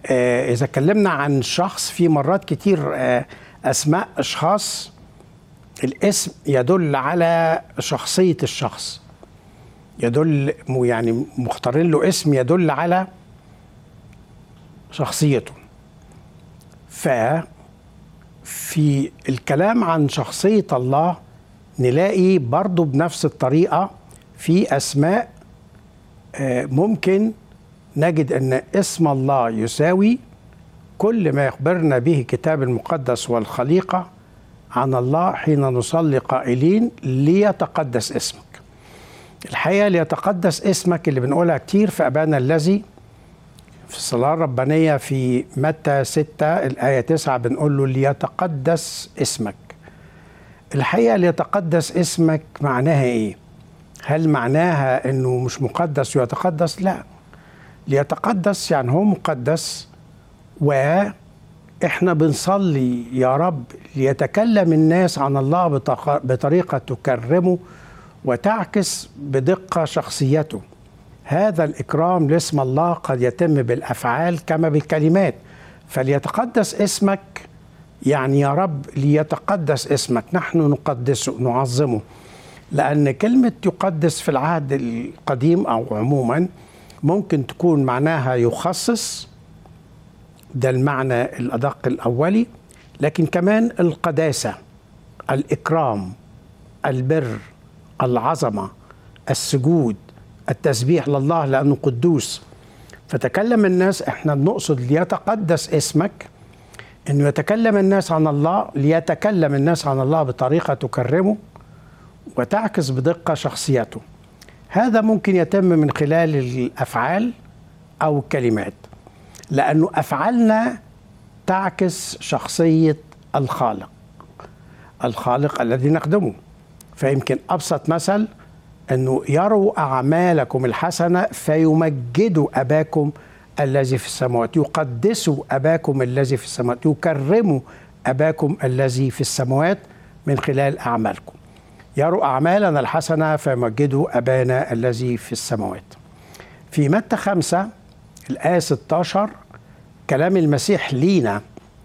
إذا اتكلمنا عن شخص، في مرات كتير أسماء أشخاص الاسم يدل على شخصية الشخص، يدل يعني مختارين له اسم يدل على شخصيته. ففي الكلام عن شخصية الله نلاقي برضو بنفس الطريقة في أسماء ممكن نجد أن اسم الله يساوي كل ما يخبرنا به الكتاب المقدس والخليقة عن الله حين نصلي قائلين ليتقدس اسمك. الحقيقة ليتقدس اسمك اللي بنقولها كتير في أبانا الذي في الصلاة الربانية في متى 6 الآية 9 بنقول له ليتقدس اسمك. الحقيقة ليتقدس اسمك معناها إيه؟ هل معناها إنه مش مقدس ويتقدس؟ لا، ليتقدس يعني هو مقدس، وإحنا بنصلي يا رب ليتكلم الناس عن الله بطريقة تكرمه وتعكس بدقة شخصيته. هذا الإكرام لاسم الله قد يتم بالأفعال كما بالكلمات. فليتقدس اسمك يعني يا رب ليتقدس اسمك، نحن نقدسه نعظمه، لأن كلمة يقدس في العهد القديم أو عموما ممكن تكون معناها يخصص، ده المعنى الأدق الأولي، لكن كمان القداسة، الإكرام، البر، العظمة، السجود، التسبيح لله لأنه قدوس. فتكلم الناس، احنا بنقصد ليتقدس اسمك انه يتكلم الناس عن الله، ليتكلم الناس عن الله بطريقة تكرمه وتعكس بدقة شخصيته. هذا ممكن يتم من خلال الأفعال أو الكلمات، لأنه أفعالنا تعكس شخصية الخالق الذي نخدمه. فيمكن أبسط مثل أنه يروا أعمالكم الحسنة فيمجدوا أباكم الذي في السماوات، يقدسوا أباكم الذي في السماوات، يكرموا أباكم الذي في السماوات من خلال أعمالكم. يروا أعمالنا الحسنة فيمجدوا أبانا الذي في السماوات. في متى 5 الآية 16 كلام المسيح لينا: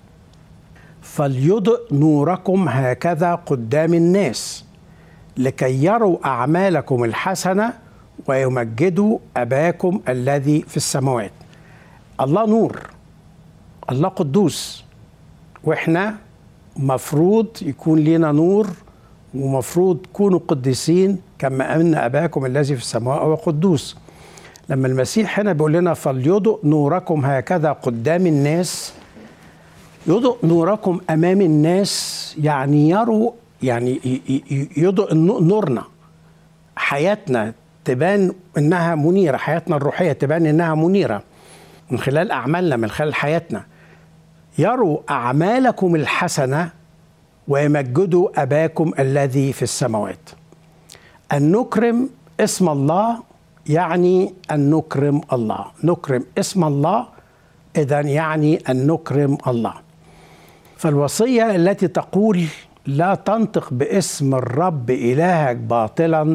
فليضئ نوركم هكذا قدام الناس لكي يروا أعمالكم الحسنة ويمجدوا أباكم الذي في السماوات. الله نور، الله قدوس، وإحنا مفروض يكون لنا نور، ومفروض تكونوا قديسين كما أن أباكم الذي في السماوات هو قدوس. لما المسيح هنا بيقول لنا فليضئ نوركم هكذا قدام الناس، يضئ نوركم أمام الناس يعني يروا، يعني يضئ نورنا، حياتنا تبان إنها منيرة، حياتنا الروحية تبان إنها منيرة من خلال أعمالنا، من خلال حياتنا. يروا أعمالكم الحسنة ويمجدوا أباكم الذي في السماوات. أن نكرم اسم الله يعني أن نكرم الله، نكرم اسم الله إذن يعني أن نكرم الله. فالوصية التي تقول لا تنطق باسم الرب إلهك باطلا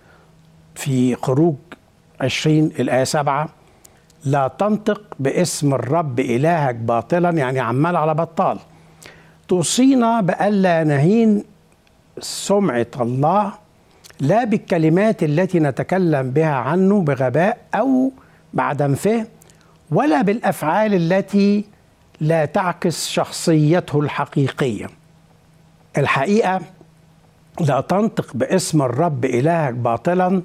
في خروج 20 الآية 7، لا تنطق باسم الرب إلهك باطلا يعني عمال على بطال، توصينا بألا نهين سمعة الله لا بالكلمات التي نتكلم بها عنه بغباء أو بعدم فهم، ولا بالأفعال التي لا تعكس شخصيته الحقيقية. الحقيقة لا تنطق باسم الرب إلهك باطلا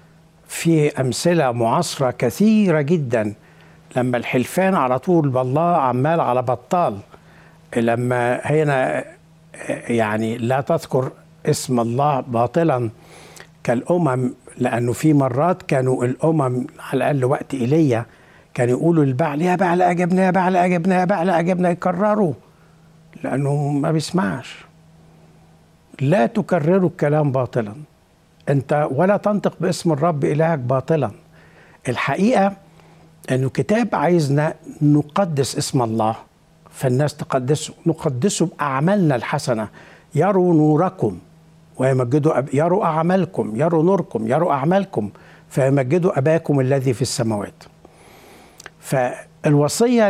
في أمثلة معاصرة كثيرة جدا، لما الحلفان على طول بالله عمال على بطال، لما هنا يعني لا تذكر اسم الله باطلا كالأمم، لأنه في مرات كانوا الأمم على الأقل وقت إيليا كانوا يقولوا للبعل يا بعل أجبنا يا بعل أجبنا يا بعل أجبنا، يكرروا لأنه ما بيسمعش. لا تكرروا الكلام باطلا أنت، ولا تنطق باسم الرب إلهك باطلا. الحقيقة أنه كتاب عايزنا نقدس اسم الله، فالناس تقدسه، نقدسه بأعمالنا الحسنة. يروا نوركم ويمجدوا يروا أعمالكم، يروا نوركم، يروا أعمالكم فيمجدوا أباكم الذي في السماوات. فالوصية